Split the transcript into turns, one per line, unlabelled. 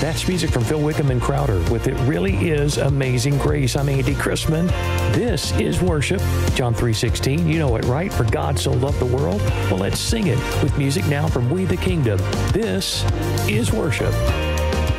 That's music from Phil Wickham and Crowder with It Really Is Amazing Grace. I'm Andy Chrisman. This is worship. John 3:16, you know it, right? For God so loved the world. Well, let's sing it with music now from We the Kingdom. This is worship.